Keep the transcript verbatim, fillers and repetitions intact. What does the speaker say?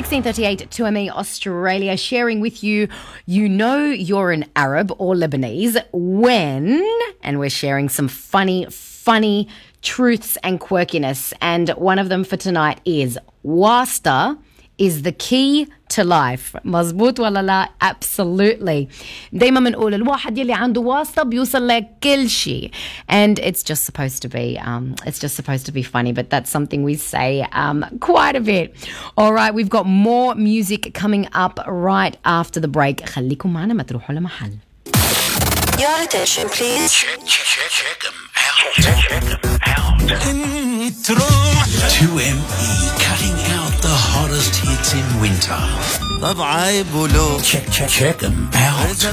sixteen thirty-eight two M E Australia, sharing with you, you know you're an Arab or Lebanese when, and we're sharing some funny, funny truths and quirkiness. And one of them for tonight is wasta is the key to life. مزبوط ولا لا؟ Absolutely. دايما بنقول الواحد يلي عنده واسطة بيوصل لكل شيء. And it's just supposed to be, um, it's just supposed to be funny, but that's something we say um, quite a bit. All right, we've got more music coming up right after the break. خليكم معنا ما تروحوا لمحل. Your attention, please. Check, check, check, check them out. Check them out. two M E cutting out the hottest hits in winter. طب عيب ولو Check, check, check them out.